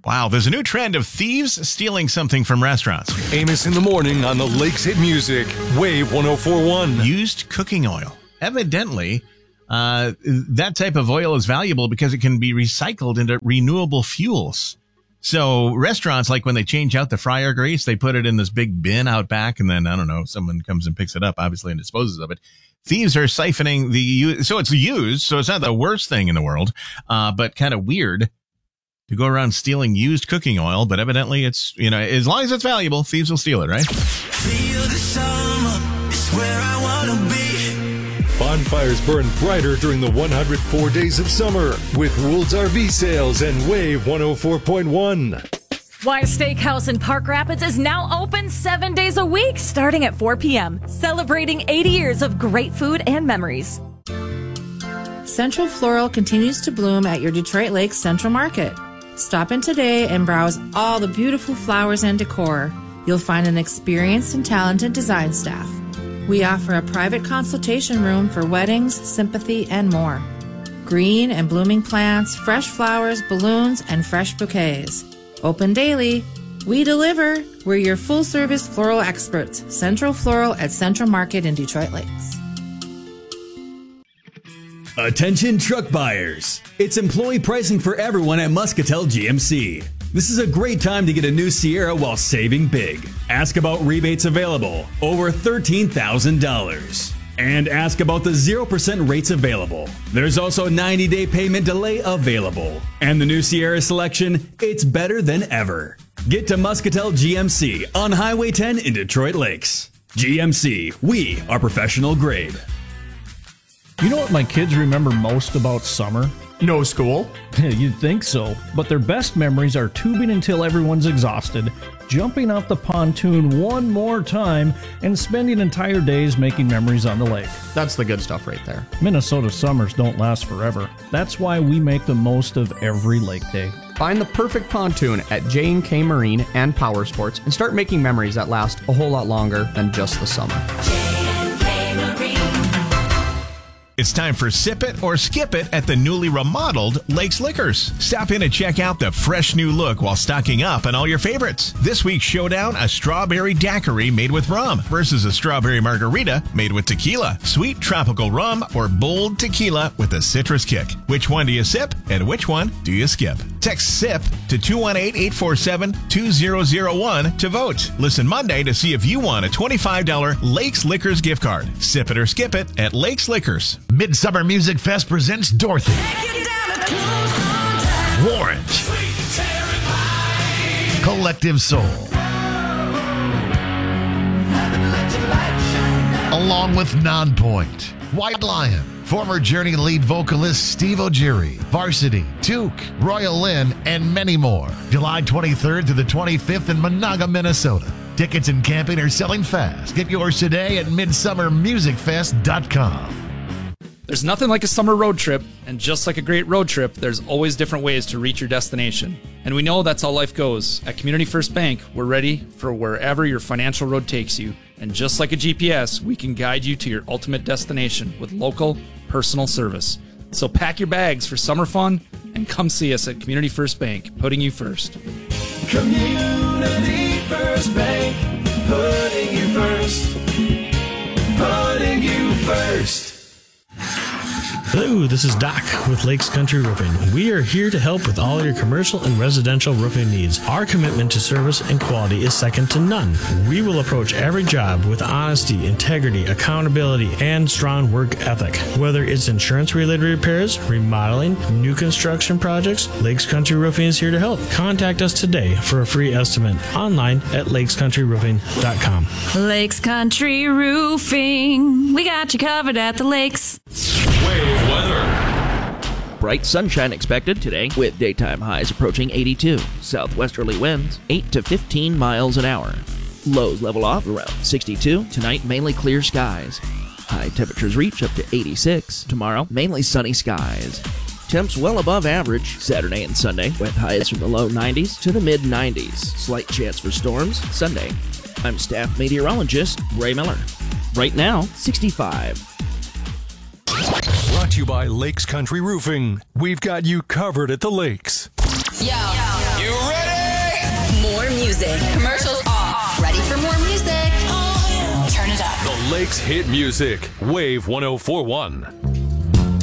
Wow, there's a new trend of thieves stealing something from restaurants. Amos in the morning on the Lakes Hit Music, Wave 104.1. Used cooking oil. Evidently, that type of oil is valuable because it can be recycled into renewable fuels. So restaurants, like when they change out the fryer grease, they put it in this big bin out back, and then, I don't know, someone comes and picks it up, obviously, and disposes of it. Thieves are siphoning so it's used, so it's not the worst thing in the world, but kind of weird to go around stealing used cooking oil, but evidently it's, as long as it's valuable, thieves will steal it, right? Feel the summer is where I want to be. Bonfires burn brighter during the 104 days of summer with Rules RV sales and Wave 104.1. Wise Steakhouse in Park Rapids is now open 7 days a week, starting at 4 p.m., celebrating 80 years of great food and memories. Central Floral continues to bloom at your Detroit Lakes Central Market. Stop in today and browse all the beautiful flowers and decor. You'll find an experienced and talented design staff. We offer a private consultation room for weddings, sympathy, and more. Green and blooming plants, fresh flowers, balloons, and fresh bouquets. Open daily. We deliver. We're your full-service floral experts. Central Floral at Central Market in Detroit Lakes. Attention truck buyers. It's employee pricing for everyone at Muscatel GMC. This is a great time to get a new Sierra while saving big. Ask about rebates available, over $13,000. And ask about the 0% rates available. There's also 90-day payment delay available. And the new Sierra selection, it's better than ever. Get to Muscatel GMC on Highway 10 in Detroit Lakes. GMC, we are professional grade. You know what my kids remember most about summer? No school. You'd think so, but their best memories are tubing until everyone's exhausted, jumping off the pontoon one more time, and spending entire days making memories on the lake. That's the good stuff right there. Minnesota summers don't last forever. That's why we make the most of every lake day. Find the perfect pontoon at J&K Marine and Power Sports and start making memories that last a whole lot longer than just the summer. J&K Marine. It's time for Sip It or Skip It at the newly remodeled Lakes Liquors. Stop in and check out the fresh new look while stocking up on all your favorites. This week's showdown, a strawberry daiquiri made with rum versus a strawberry margarita made with tequila, sweet tropical rum, or bold tequila with a citrus kick. Which one do you sip and which one do you skip? Text SIP to 218-847-2001 to vote. Listen Monday to see if you won a $25 Lakes Liquors gift card. Sip it or skip it at Lakes Liquors. Midsummer Music Fest presents Dorothy, Warrant, Collective Soul, along with Nonpoint, White Lion, former Journey lead vocalist Steve O'Geary, Varsity, Took, Royal Lynn, and many more. July 23rd to the 25th in Monaga, Minnesota. Tickets and camping are selling fast. Get yours today at midsummermusicfest.com. There's nothing like a summer road trip, and just like a great road trip, there's always different ways to reach your destination. And we know that's how life goes. At Community First Bank, we're ready for wherever your financial road takes you. And just like a GPS, we can guide you to your ultimate destination with local, personal service. So pack your bags for summer fun and come see us at Community First Bank, putting you first. Community First Bank, putting you first. Putting you first. Hello, this is Doc with Lakes Country Roofing. We are here to help with all your commercial and residential roofing needs. Our commitment to service and quality is second to none. We will approach every job with honesty, integrity, accountability, and strong work ethic. Whether it's insurance-related repairs, remodeling, new construction projects, Lakes Country Roofing is here to help. Contact us today for a free estimate online at lakescountryroofing.com. Lakes Country Roofing. We got you covered at the lakes. Wave weather. Bright sunshine expected today with daytime highs approaching 82. Southwesterly winds 8 to 15 miles an hour. Lows level off around 62. Tonight, mainly clear skies. High temperatures reach up to 86. Tomorrow, mainly sunny skies. Temps well above average Saturday and Sunday with highs from the low 90s to the mid 90s. Slight chance for storms Sunday. I'm staff meteorologist Ray Miller. Right now, 65. Brought to you by Lakes Country Roofing. We've got you covered at the lakes. You ready? Lakes hit music. Wave 104.1.